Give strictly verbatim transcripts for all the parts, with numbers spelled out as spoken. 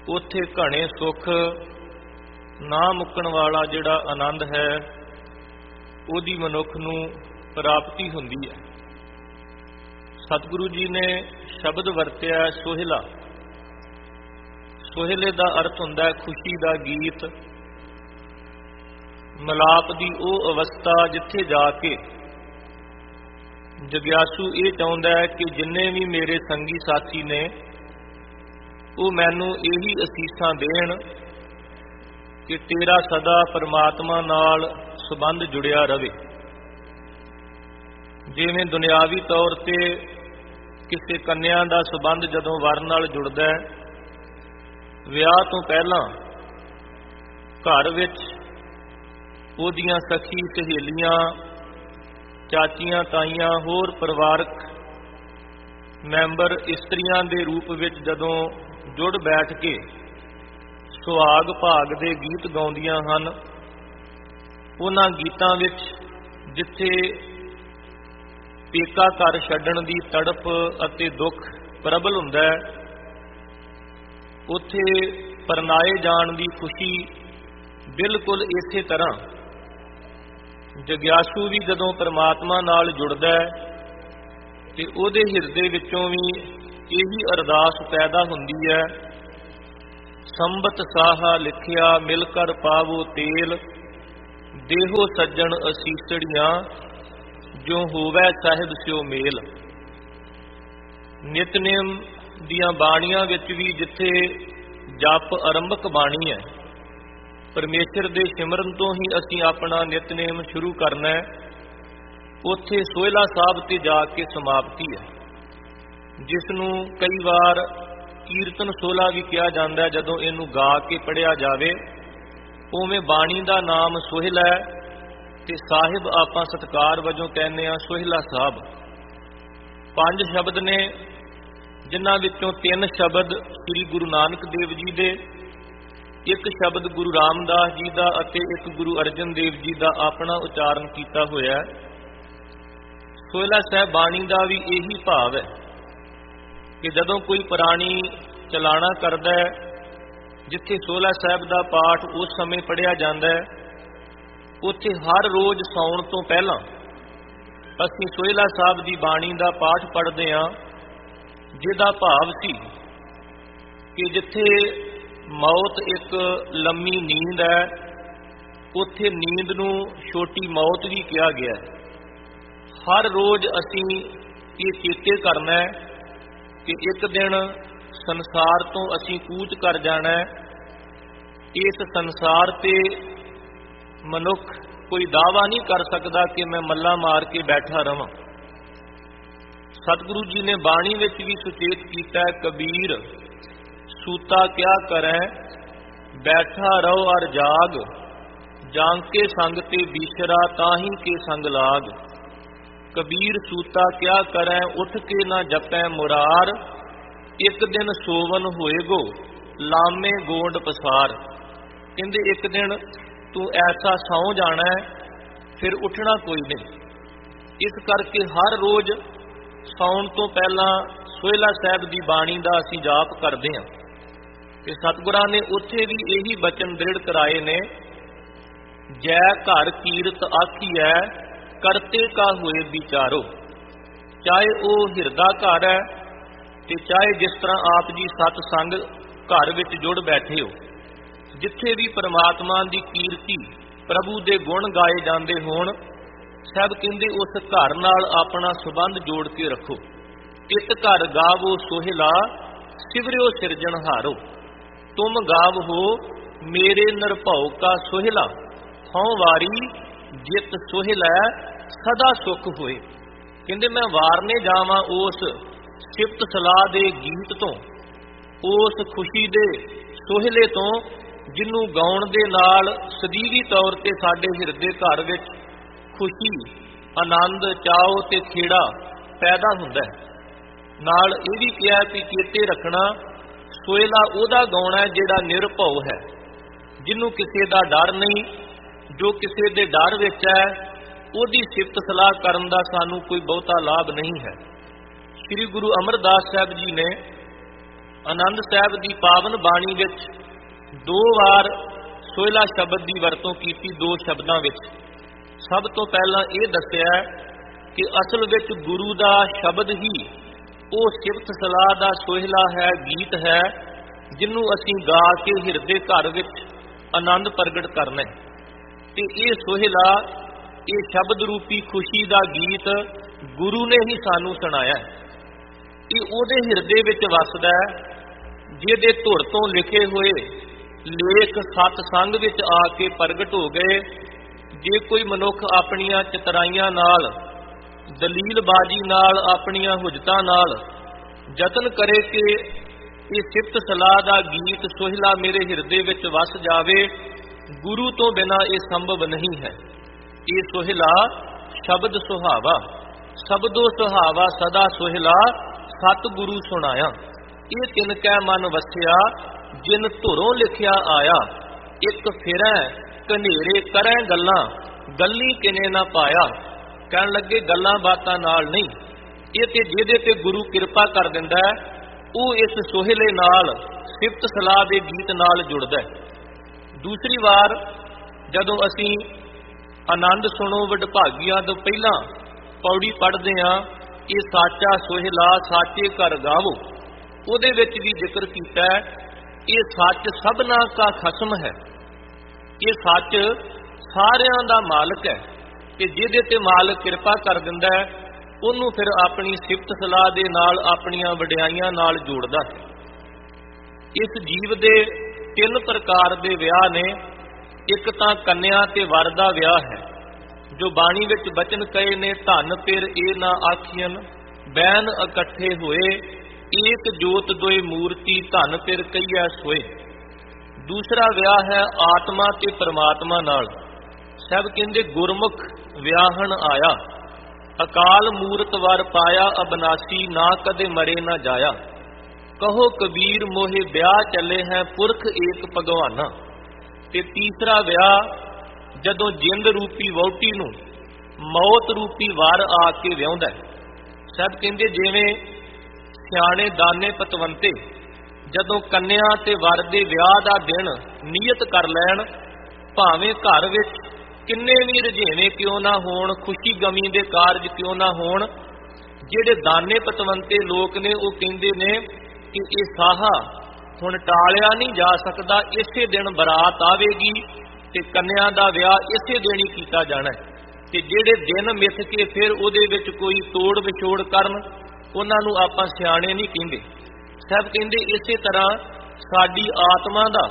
ਉੱਥੇ ਘਣੇ ਸੁੱਖ ਨਾ ਮੁੱਕਣ ਵਾਲਾ ਜਿਹੜਾ ਆਨੰਦ ਹੈ ਉਹਦੀ ਮਨੁੱਖ ਨੂੰ ਪ੍ਰਾਪਤੀ ਹੁੰਦੀ ਹੈ। ਸਤਿਗੁਰੂ ਜੀ ਨੇ ਸ਼ਬਦ ਵਰਤਿਆ ਸੋਹਿਲਾ। ਸੋਹਿਲੇ ਦਾ ਅਰਥ ਹੁੰਦਾ ਹੈ ਖੁਸ਼ੀ ਦਾ ਗੀਤ, ਮਿਲਾਪ ਦੀ ਉਹ ਅਵਸਥਾ ਜਿੱਥੇ ਜਾ ਕੇ ਜਗਿਆਸੂ ਇਹ ਚਾਹੁੰਦਾ ਹੈ ਕਿ ਜਿੰਨੇ ਵੀ ਮੇਰੇ ਸੰਗੀ ਸਾਥੀ ਨੇ ਉਹ ਮੈਨੂੰ ਇਹੀ ਅਸੀਸਾਂ ਦੇਣ ਕਿ ਤੇਰਾ ਸਦਾ ਪਰਮਾਤਮਾ ਨਾਲ ਸੰਬੰਧ ਜੁੜਿਆ ਰਵੇ। ਜਿਵੇਂ ਦੁਨਿਆਵੀ ਤੌਰ ਤੇ ਕਿਸੇ ਕੰਨਿਆ ਦਾ ਸੰਬੰਧ ਜਦੋਂ ਵਰ ਨਾਲ ਜੁੜਦਾ ਹੈ, ਵਿਆਹ ਤੋਂ ਪਹਿਲਾਂ ਘਰ ਵਿੱਚ ਉਹਦੀਆਂ ਸਖੀ ਸਹੇਲੀਆਂ, ਚਾਚੀਆਂ, ਤਾਈਆਂ, ਹੋਰ ਪਰਿਵਾਰਕ ਮੈਂਬਰ ਇਸਤਰੀਆਂ ਦੇ ਰੂਪ ਵਿੱਚ ਜਦੋਂ ਜੁੜ ਬੈਠ ਕੇ ਸੁਹਾਗ ਭਾਗ ਦੇ ਗੀਤ ਗਾਉਂਦੀਆਂ ਹਨ, ਉਹਨਾਂ ਗੀਤਾਂ ਵਿੱਚ ਜਿੱਥੇ ਪੇਕਾ ਘਰ ਛੱਡਣ ਦੀ ਤੜਪ ਅਤੇ ਦੁੱਖ ਪ੍ਰਬਲ ਹੁੰਦਾ ਹੈ, ਉੱਥੇ ਪਰਨਾਏ ਜਾਣ ਦੀ ਖੁਸ਼ੀ ਬਿਲਕੁਲ ਇਸੇ ਤਰ੍ਹਾਂ ਜਗਿਆਸੂ ਵੀ ਜਦੋਂ ਪਰਮਾਤਮਾ ਨਾਲ ਜੁੜਦਾ ਹੈ ਤੇ ਉਹਦੇ ਹਿਰਦੇ ਵਿੱਚੋਂ ਵੀ ਇਹੀ ਅਰਦਾਸ ਪੈਦਾ ਹੁੰਦੀ ਹੈ, ਸੰਬਤ ਸਾਹਾ ਲਿਖਿਆ ਮਿਲ ਕਰ ਪਾਵੋ ਤੇਲ, ਦੇਹੋ ਸੱਜਣ ਅਸੀਸੜੀਆਂ ਜੋ ਹੋਵੈ ਸਾਹਿਬ ਸਿਓ ਮੇਲ। ਨਿਤਨੇਮ ਦੀਆਂ ਬਾਣੀਆਂ ਵਿੱਚ ਵੀ ਜਿੱਥੇ ਜਪ ਆਰੰਭਕ ਬਾਣੀ ਹੈ, ਪਰਮੇਸ਼ਰ ਦੇ ਸਿਮਰਨ ਤੋਂ ਹੀ ਅਸੀਂ ਆਪਣਾ ਨਿਤਨੇਮ ਸ਼ੁਰੂ ਕਰਨਾ ਹੈ, ਉੱਥੇ ਸੋਹਿਲਾ ਸਾਹਿਬ ਤੇ ਜਾ ਕੇ ਸਮਾਪਤੀ ਹੈ, ਜਿਸ ਨੂੰ ਕਈ ਵਾਰ ਕੀਰਤਨ ਸੋਹਿਲਾ ਵੀ ਕਿਹਾ ਜਾਂਦਾ ਹੈ। ਜਦੋਂ ਇਹਨੂੰ ਗਾ ਕੇ ਪੜ੍ਹਿਆ ਜਾਵੇ, ਉਵੇਂ ਬਾਣੀ ਦਾ ਨਾਮ ਸੋਹਿਲਾ ਹੈ ਤੇ ਸਾਹਿਬ ਆਪਾਂ ਸਤਿਕਾਰ ਵਜੋਂ ਕਹਿੰਦੇ ਹਾਂ ਸੋਹਿਲਾ ਸਾਹਿਬ। ਪੰਜ ਸ਼ਬਦ ਨੇ, ਜਿਨ੍ਹਾਂ ਵਿੱਚੋਂ ਤਿੰਨ ਸ਼ਬਦ ਸ੍ਰੀ ਗੁਰੂ ਨਾਨਕ ਦੇਵ ਜੀ ਦੇ, ਇੱਕ ਸ਼ਬਦ ਗੁਰੂ ਰਾਮਦਾਸ ਜੀ ਦਾ ਅਤੇ ਇੱਕ ਗੁਰੂ ਅਰਜਨ ਦੇਵ ਜੀ ਦਾ ਆਪਣਾ ਉਚਾਰਨ ਕੀਤਾ ਹੋਇਆ ਹੈ। ਸੋਹਿਲਾ ਸਾਹਿਬ ਬਾਣੀ ਦਾ ਵੀ ਇਹੀ ਭਾਵ ਹੈ ਕਿ ਜਦੋਂ ਕੋਈ ਪ੍ਰਾਣੀ ਚਲਾਣਾ ਕਰਦਾ ਹੈ, ਜਿੱਥੇ ਸੋਹਿਲਾ ਸਾਹਿਬ ਦਾ ਪਾਠ ਉਸ ਸਮੇਂ ਪੜ੍ਹਿਆ ਜਾਂਦਾ ਹੈ, ਉੱਥੇ ਹਰ ਰੋਜ਼ ਸੌਣ ਤੋਂ ਪਹਿਲਾਂ ਅਸੀਂ ਸੋਹਿਲਾ ਸਾਹਿਬ ਦੀ ਬਾਣੀ ਦਾ ਪਾਠ ਪੜ੍ਹਦੇ ਹਾਂ, ਜਿਹਦਾ ਭਾਵ ਸੀ ਕਿ ਜਿੱਥੇ ਮੌਤ ਇੱਕ ਲੰਮੀ ਨੀਂਦ ਹੈ, ਉੱਥੇ ਨੀਂਦ ਨੂੰ ਛੋਟੀ ਮੌਤ ਵੀ ਕਿਹਾ ਗਿਆ ਹੈ। ਹਰ ਰੋਜ਼ ਅਸੀਂ ਇਹ ਚੇਤੇ ਕਰਨਾ ਹੈ ਕਿ ਇੱਕ ਦਿਨ ਸੰਸਾਰ ਤੋਂ ਅਸੀਂ ਕੂਚ ਕਰ ਜਾਣਾ ਹੈ। ਇਸ ਸੰਸਾਰ ਤੇ ਮਨੁੱਖ ਕੋਈ ਦਾਅਵਾ ਨਹੀਂ ਕਰ ਸਕਦਾ ਕਿ ਮੈਂ ਮੱਲਾ ਮਾਰ ਕੇ ਬੈਠਾ ਰਵਾਂ। ਸਤਿਗੁਰੂ ਜੀ ਨੇ ਬਾਣੀ ਵਿੱਚ ਵੀ ਸੁਚੇਤ ਕੀਤਾ ਹੈ, ਕਬੀਰ ਸੂਤਾ ਕਿਆ ਕਰੈ ਬੈਠਾ ਰਹੋ ਅਰ ਜਾਗ, ਜਾਗ ਕੇ ਸੰਗ ਤੇ ਬੀਸਰਾ ਤਾਹੀ ਕੇ ਸੰਗ ਲਾਗ। ਕਬੀਰ ਸੂਤਾ ਕਿਆ ਕਰੈ ਉੱਠ ਕੇ ਨਾ ਜਪੈ ਮੁਰਾਰ, ਇੱਕ ਦਿਨ ਸੋਵਨ ਹੋਏਗੋ ਲਾਮੇ ਗੋਂਡ ਪਸਾਰ। ਕਹਿੰਦੇ ਇੱਕ ਦਿਨ ਤੂੰ ਐਸਾ ਸੌਂ ਜਾਣਾ ਹੈ, ਫਿਰ ਉੱਠਣਾ ਕੋਈ ਨਹੀਂ। ਇਸ ਕਰਕੇ ਹਰ ਰੋਜ਼ ਸੌਣ ਤੋਂ ਪਹਿਲਾਂ ਸੋਹਿਲਾ ਸਾਹਿਬ ਦੀ ਬਾਣੀ ਦਾ ਅਸੀਂ ਜਾਪ ਕਰਦੇ ਹਾਂ। ਤੇ ਸਤਿਗੁਰਾਂ ਨੇ ਉੱਥੇ ਵੀ ਇਹੀ ਬਚਨ ਦ੍ਰਿੜ ਕਰਾਏ ਨੇ, ਜੈ ਘਰ ਕੀਰਤ ਆਖੀਐ ਕਰਤੇ ਕਾ ਹੋਏ ਵਿਚਾਰੋ। ਚਾਹੇ ਉਹ ਹਿਰਦਾ ਘਰ ਹੈ ਤੇ ਚਾਹੇ ਜਿਸ ਤਰ੍ਹਾਂ ਆਪ ਜੀ ਸਤ ਸੰਗ ਘਰ ਵਿੱਚ ਜੁੜ ਬੈਠੇ ਹੋ, ਜਿੱਥੇ ਵੀ ਪਰਮਾਤਮਾ ਦੀ ਕੀਰਤੀ, ਪ੍ਰਭੂ ਦੇ ਗੁਣ ਗਾਏ ਜਾਂਦੇ ਹੋਣ, ਸਭ ਕਹਿੰਦੇ ਉਸ ਘਰ ਨਾਲ ਆਪਣਾ ਸੰਬੰਧ ਜੋੜ ਕੇ ਰੱਖੋ। ਇਤ ਘਰ ਗਾਵੋ ਸੋਹਿਲਾ ਸਿਵਰਿਓ ਸਿਰਜਣਹਾਰੋ, ਤੁਮ ਗਾਵੋ ਮੇਰੇ ਨਿਰਭਉ ਕਾ ਸੋਹਿਲਾ, ਹਉ ਵਾਰੀ ਜਿਤ ਸੋਹਿਲਾ ਸਦਾ ਸੁਖ ਹੋਏ। ਕਹਿੰਦੇ ਮੈਂ ਵਾਰਨੇ ਜਾਵਾਂ ਉਸ ਸਿਫਤ ਸਲਾਹ ਦੇ ਗੀਤ ਤੋਂ, ਉਸ ਖੁਸ਼ੀ ਦੇ ਸੋਹਿਲੇ ਤੋਂ, ਜਿਹਨੂੰ ਗਾਉਣ ਦੇ ਨਾਲ ਸਦੀਵੀ ਤੌਰ ਤੇ ਸਾਡੇ ਹਿਰਦੇ ਘਰ ਵਿੱਚ ਖੁਸ਼ੀ, ਆਨੰਦ, ਚਾਉ ਤੇ ਖੇੜਾ ਪੈਦਾ ਹੁੰਦਾ ਹੈ। ਨਾਲ ਇਹ ਵੀ ਕਿਹਾ ਕਿ ਚੇਤੇ ਰੱਖਣਾ, ਸੋਹਿਲਾ ਉਹਦਾ ਗਾਉਣਾ ਜਿਹੜਾ ਨਿਰਭਉ ਹੈ, ਜਿਹਨੂੰ ਕਿਸੇ ਦਾ ਡਰ ਨਹੀਂ, ਜੋ ਕਿਸੇ ਦੇ ਡਰ ਵਿੱਚ ਹੈ ਉਹਦੀ ਸਿਫਤ ਸਲਾਹ ਕਰਨ ਦਾ ਸਾਨੂੰ ਕੋਈ ਬਹੁਤਾ ਲਾਭ ਨਹੀਂ ਹੈ। ਸ੍ਰੀ ਗੁਰੂ ਅਮਰਦਾਸ ਸਾਹਿਬ ਜੀ ਨੇ ਆਨੰਦ ਸਾਹਿਬ ਦੀ ਪਾਵਨ ਬਾਣੀ ਵਿੱਚ ਦੋ ਵਾਰ ਸੋਹਿਲਾ ਸ਼ਬਦ ਦੀ ਵਰਤੋਂ ਕੀਤੀ, ਦੋ ਸ਼ਬਦਾਂ ਵਿੱਚ। ਸਭ ਤੋਂ ਪਹਿਲਾਂ ਇਹ ਦੱਸਿਆ ਕਿ ਅਸਲ ਵਿੱਚ ਗੁਰੂ ਦਾ ਸ਼ਬਦ ਹੀ ਉਹ ਸਿਫਤ ਸਲਾਹ ਦਾ ਸੋਹਿਲਾ ਹੈ, ਗੀਤ ਹੈ, ਜਿਹਨੂੰ ਅਸੀਂ ਗਾ ਕੇ ਹਿਰਦੇ ਘਰ ਵਿੱਚ ਆਨੰਦ ਪ੍ਰਗਟ ਕਰਨਾ ਹੈ। ਤੇ ਇਹ ਸੋਹਿਲਾ, ਇਹ ਸ਼ਬਦ ਰੂਪੀ ਖੁਸ਼ੀ ਦਾ ਗੀਤ ਗੁਰੂ ਨੇ ਹੀ ਸਾਨੂੰ ਸੁਣਾਇਆ। ਇਹ ਉਹਦੇ ਹਿਰਦੇ ਵਿੱਚ ਵਸਦਾ ਹੈ ਜਿਹਦੇ ਧੁਰ ਤੋਂ ਲਿਖੇ ਹੋਏ ਲੇਖ ਸਤ ਸੰਗ ਵਿੱਚ ਆ ਕੇ ਪ੍ਰਗਟ ਹੋ ਗਏ। ਜੇ ਕੋਈ ਮਨੁੱਖ ਆਪਣੀਆਂ ਚਤਰਾਈਆਂ ਨਾਲ, ਦਲੀਲਬਾਜ਼ੀ ਨਾਲ, ਆਪਣੀਆਂ ਹੁਜਤਾਂ ਨਾਲ ਯਤਨ ਕਰੇ ਕਿ ਇਹ ਸਿਫਤ ਸਲਾਹ ਦਾ ਗੀਤ ਸੋਹਿਲਾ ਮੇਰੇ ਹਿਰਦੇ ਵਿੱਚ ਵਸ ਜਾਵੇ, ਗੁਰੂ ਤੋਂ ਬਿਨਾਂ ਇਹ ਸੰਭਵ ਨਹੀਂ ਹੈ। ਇਹ ਸੋਹਿਲਾ ਸ਼ਬਦ ਸੁਹਾਵਾ, ਸ਼ਬਦੋ ਸੁਹਾਵਾ ਸਦਾ ਸੋਹਿਲਾ, ਸਤਿਗੁਰੂ ਸੁਣਾਇਆ। ਇਹ ਤਿਨ ਕੈ ਮਨ ਵਸਿਆ, ਜਿਨ ਧੁਰੋਂ ਲਿਖਿਆ ਆਇਆ। ਇੱਕ ਫਿਰੈ ਕਨੇਰੇ ਕਰੈ ਗੱਲਾਂ, ਗੱਲੀ ਕਿਨੇ ਨਾ ਪਾਇਆ। ਕਹਿਣ ਲੱਗੇ ਗੱਲਾਂ ਬਾਤਾਂ ਨਾਲ ਨਹੀਂ, ਇਹ ਤੇ ਜਿਹਦੇ ਤੇ ਗੁਰੂ ਕਿਰਪਾ ਕਰ ਦਿੰਦਾ ਹੈ, ਉਹ ਇਸ ਸੋਹਿਲੇ ਨਾਲ, ਸਿਫਤ ਸਲਾਹ ਦੇ ਗੀਤ ਨਾਲ ਜੁੜਦਾ ਹੈ। ਦੂਸਰੀ ਵਾਰ ਜਦੋਂ ਅਸੀਂ ਆਨੰਦ ਸੁਣੋ ਵਡਭਾਗੀਆਂ ਤੋਂ ਪਹਿਲਾਂ ਪੌੜੀ ਪੜ੍ਹਦੇ ਹਾਂ, ਇਹ ਸਾਚਾ ਸੋਹਿਲਾ ਸਾਚੇ ਘਰ ਗਾਵੋ, ਉਹਦੇ ਵਿੱਚ ਵੀ ਜ਼ਿਕਰ ਕੀਤਾ ਹੈ ਇਹ ਸੱਚ ਸਭਨਾ ਕਾ ਖਸਮ ਹੈ। ਇਹ ਸੱਚ ਸਾਰਿਆਂ ਦਾ ਮਾਲਕ ਹੈ, ਤੇ ਜਿਹਦੇ ਤੇ ਮਾਲਕ ਕਿਰਪਾ ਕਰ ਦਿੰਦਾ ਹੈ ਉਹਨੂੰ ਫਿਰ ਆਪਣੀ ਸਿਫਤ ਸਲਾਹ ਦੇ ਨਾਲ, ਆਪਣੀਆਂ ਵਡਿਆਈਆਂ ਨਾਲ ਜੋੜਦਾ ਹੈ। ਇਸ ਜੀਵ ਦੇ ਤਿੰਨ ਪ੍ਰਕਾਰ ਦੇ ਵਿਆਹ ਨੇ। ਇੱਕ ਤਾਂ ਕੰਨਿਆ ਤੇ ਵਰ ਦਾ ਵਿਆਹ ਹੈ, ਜੋ ਬਾਣੀ ਵਿੱਚ ਬਚਨ ਕਹੇ ਨੇ, ਧਨ ਪਿਰ ਇਹ ਨਾ ਆਖੀਨ, ਬੈਨ ਇਕੱਠੇ ਹੋਏ, ਏਕ ਜੋਤ ਦੋਏ ਮੂਰਤੀ, ਧਨ ਪਿਰ ਕਹੀਐ ਸੋਏ। ਦੂਸਰਾ ਵਿਆਹ ਹੈ ਆਤਮਾ ਤੇ ਪਰਮਾਤਮਾ ਨਾਲ। ਸਭ ਕਹਿੰਦੇ ਗੁਰਮੁਖ ਵਿਆਹਣ ਆਇਆ, ਅਕਾਲ ਮੂਰਤ ਵਰ ਪਾਇਆ, ਅਬਨਾਸੀ ਨਾ ਕਦੇ ਮਰੇ ਨਾ ਜਾਇਆ। ਕਹੋ ਕਬੀਰ ਮੋਹੇ ਵਿਆਹ ਚੱਲੇ ਹੈ, ਪੁਰਖ ਏਕ ਭਗਵਾਨਾ। ਤੇ ਤੀਸਰਾ ਵਿਆਹ ਜਦੋਂ ਜਿੰਦ ਰੂਪੀ ਵਹੁਟੀ ਨੂੰ ਮੌਤ ਰੂਪੀ ਵਰ ਆ ਕੇ ਵਿਆਹੁੰਦਾ। ਸਭ ਕਹਿੰਦੇ ਜਿਵੇਂ ਸਿਆਣੇ ਦਾਨੇ ਪਤਵੰਤੇ ਜਦੋਂ ਕੰਨਿਆ ਤੇ ਵਰ ਦੇ ਵਿਆਹ ਦਾ ਦਿਨ ਨਿਯਤ ਕਰ ਲੈਣ, ਭਾਵੇਂ ਘਰ ਵਿੱਚ ਕਿੰਨੇ ਵੀ ਰੁਝੇਵੇਂ ਕਿਉਂ ਨਾ ਹੋਣ, ਖੁਸ਼ੀ ਗਮੀ ਦੇ ਕਾਰਜ ਕਿਉਂ ਨਾ ਹੋਣ, ਜਿਹੜੇ ਦਾਨੇ ਪਤਵੰਤੇ ਲੋਕ ਨੇ ਉਹ ਕਹਿੰਦੇ ਨੇ ਕਿ ਇਹ ਸਾਹਾ ਹੁਣ ਟਾਲਿਆ ਨਹੀਂ ਜਾ ਸਕਦਾ, ਇਸੇ ਦਿਨ ਬਰਾਤ ਆਵੇਗੀ ਤੇ ਕੰਨਿਆ ਦਾ ਵਿਆਹ ਇਸੇ ਦਿਨ ਹੀ ਕੀਤਾ ਜਾਣਾ। ਤੇ ਜਿਹੜੇ ਦਿਨ ਮਿੱਥ ਕੇ ਫਿਰ ਉਹਦੇ ਵਿੱਚ ਕੋਈ ਤੋੜ ਵਿਛੋੜ ਕਰਨ, ਉਹਨਾਂ ਨੂੰ ਆਪਾਂ ਸਿਆਣੇ ਨਹੀਂ ਕਹਿੰਦੇ। ਸਭ ਕਹਿੰਦੇ ਇਸੇ ਤਰ੍ਹਾਂ ਸਾਡੀ ਆਤਮਾ ਦਾ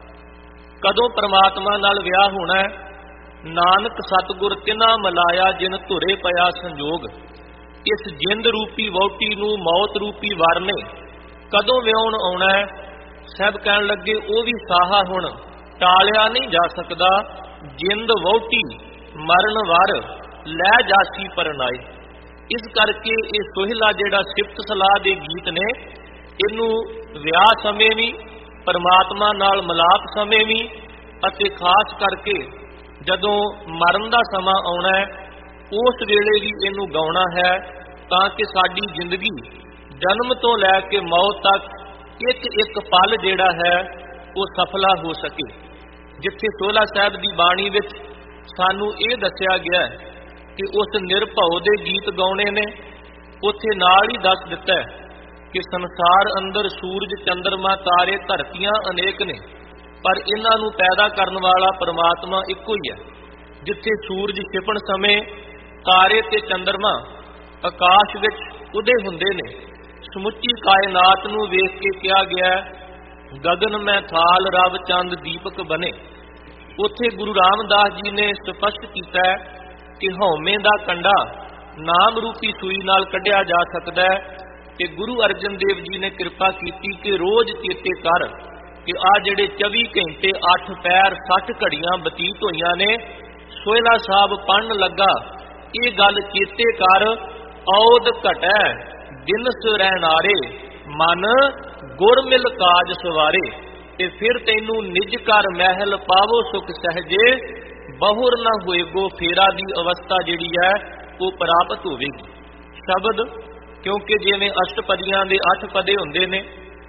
ਕਦੋਂ ਪਰਮਾਤਮਾ ਨਾਲ ਵਿਆਹ ਹੋਣਾ ਹੈ। ਨਾਨਕ ਸਤਿਗੁਰ ਤਿਨਾ ਮਲਾਇਆ, ਜਿਨ ਧੁਰੇ ਪਿਆ ਸੰਜੋਗ। ਇਸ ਜਿੰਦ ਰੂਪੀ ਵਹੁਟੀ ਨੂੰ ਮੌਤ ਰੂਪੀ ਵਰ ਨੇ ਕਦੋਂ ਵਿਆਹੁਣ ਆਉਣਾ ਹੈ। ਸਭ ਕਹਿਣ ਲੱਗੇ ਉਹ ਵੀ ਸਾਹਾ ਹੁਣ ਟਾਲਿਆ ਨਹੀਂ ਜਾ ਸਕਦਾ, ਜਿੰਦ ਵਹੁਟੀ ਮਰਨ ਵਰ ਲੈ ਜਾਸੀ ਪਰਨਾਏ। ਇਸ ਕਰਕੇ ਇਹ ਸੋਹਿਲਾ ਜਿਹੜਾ ਸਿਫਤ ਸਲਾਹ ਦੇ ਗੀਤ ਨੇ, ਇਹਨੂੰ ਵਿਆਹ ਸਮੇਂ ਵੀ, ਪਰਮਾਤਮਾ ਨਾਲ ਮਿਲਾਪ ਸਮੇਂ ਵੀ, ਅਤੇ ਖਾਸ ਕਰਕੇ ਜਦੋਂ ਮਰਨ ਦਾ ਸਮਾਂ ਆਉਣਾ ਹੈ ਉਸ ਵੇਲੇ ਵੀ ਇਹਨੂੰ ਗਾਉਣਾ ਹੈ, ਤਾਂ ਕਿ ਸਾਡੀ ਜ਼ਿੰਦਗੀ ਜਨਮ ਤੋਂ ਲੈ ਕੇ ਮੌਤ ਤੱਕ ਇੱਕ ਇੱਕ ਪਲ ਜਿਹੜਾ ਹੈ ਉਹ ਸਫਲਾ ਹੋ ਸਕੇ। ਜਿੱਥੇ ਸੋਹਿਲਾ ਸਾਹਿਬ ਦੀ ਬਾਣੀ ਵਿੱਚ ਸਾਨੂੰ ਇਹ ਦੱਸਿਆ ਗਿਆ ਕਿ ਉਸ ਨਿਰਭਉ ਦੇ ਗੀਤ ਗਾਉਣੇ ਨੇ, ਉੱਥੇ ਨਾਲ ਹੀ ਦੱਸ ਦਿੱਤਾ ਕਿ ਸੰਸਾਰ ਅੰਦਰ ਸੂਰਜ, ਚੰਦਰਮਾ, ਤਾਰੇ, ਧਰਤੀਆਂ ਅਨੇਕ ਨੇ, ਪਰ ਇਹਨਾਂ ਨੂੰ ਪੈਦਾ ਕਰਨ ਵਾਲਾ ਪਰਮਾਤਮਾ ਇੱਕੋ ਹੀ ਹੈ। ਜਿੱਥੇ ਸੂਰਜ ਛਿਪਣ ਸਮੇਂ ਤਾਰੇ ਤੇ ਚੰਦਰਮਾ ਆਕਾਸ਼ ਵਿੱਚ ਉਦੇ ਹੁੰਦੇ ਨੇ, ਸਮੁੱਚੀ ਕਾਇਨਾਤ ਨੂੰ ਵੇਖ ਕੇ ਕਿਹਾ ਗਿਆ ਗਗਨ ਮੈਂ ਥਾਲ ਰਵ ਚੰਦ ਦੀਪਕ ਬਨੇ। ਉੱਥੇ ਗੁਰੂ ਰਾਮਦਾਸ ਜੀ ਨੇ ਸਪਸ਼ਟ ਕੀਤਾ ਕਿ ਹਉਮੈ ਦਾ ਕੰਡਾ ਨਾਮ ਰੂਪੀ ਸੂਈ ਨਾਲ ਕੱਢਿਆ ਜਾ ਸਕਦਾ ਹੈ। ਤੇ ਗੁਰੂ ਅਰਜਨ ਦੇਵ ਜੀ ਨੇ ਕਿਰਪਾ ਕੀਤੀ ਕਿ ਰੋਜ਼ ਚੇਤੇ ਕਰ ਕਿ ਆ ਜਿਹੜੇ ਚੌਵੀ ਘੰਟੇ ਅੱਠ ਪੈਰ ਸੱਠ ਘੜੀਆਂ ਬਤੀਤ ਹੋਈਆਂ ਨੇ, ਸੋਹਿਲਾ ਸਾਹਿਬ ਪੜ੍ਹਨ ਲੱਗਾ ਇਹ ਗੱਲ ਚੇਤੇ ਕਰ, ਔਦ ਘਟੈ ਦਿਨਸ ਰਹਿਨਾਰੇ, ਮਨ ਗੁਰ ਮਿਲ ਕਾਜ ਸਵਾਰੇ। ਤੇ ਫਿਰ ਤੈਨੂੰ ਨਿਜ ਘਰ ਮਹਿਲ ਪਾਵੋ ਸੁਖ ਸਹਜੇ, ਬਹੁਰ ਨਾ ਹੋਏਗੋ ਫੇਰਾ ਦੀ ਅਵਸਥਾ ਜਿਹੜੀ ਹੈ ਉਹ ਪ੍ਰਾਪਤ ਹੋਵੇਗੀ। ਸ਼ਬਦ ਕਿਉਂਕਿ ਜਿਵੇਂ ਅਸ਼ਟਪਦੀਆਂ ਦੇ ਅੱਠ ਪਦੇ ਹੁੰਦੇ ਨੇ,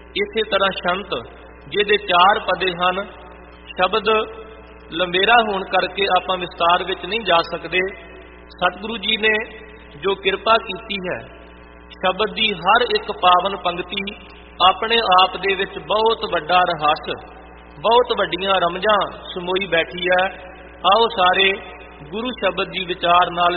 ਇਸੇ ਤਰ੍ਹਾਂ ਸ਼ੰਤ ਜਿਹਦੇ ਚਾਰ ਪਦੇ ਹਨ, ਸ਼ਬਦ ਲੰਬੇਰਾ ਹੋਣ ਕਰਕੇ ਆਪਾਂ ਵਿਸਤਾਰ ਵਿੱਚ ਨਹੀਂ ਜਾ ਸਕਦੇ। ਸਤਿਗੁਰੂ ਜੀ ਨੇ ਜੋ ਕਿਰਪਾ ਕੀਤੀ ਹੈ, ਸ਼ਬਦ ਦੀ ਹਰ ਇੱਕ ਪਾਵਨ ਪੰਕਤੀ ਆਪਣੇ ਆਪ ਦੇ ਵਿੱਚ ਬਹੁਤ ਵੱਡਾ ਰਹੱਸ, ਬਹੁਤ ਵੱਡੀਆਂ ਰਮਜ਼ਾਂ ਸਮੋਈ ਬੈਠੀ ਹੈ। ਆਓ ਸਾਰੇ ਗੁਰੂ ਸ਼ਬਦ ਦੀ ਵਿਚਾਰ ਨਾਲ